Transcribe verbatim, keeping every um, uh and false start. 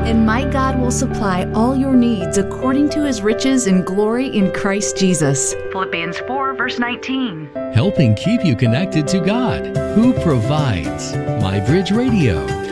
And my God will supply all your needs according to his riches and glory in Christ Jesus. Philippians four, verse nineteen. Helping keep you connected to God, who provides. MyBridge Radio.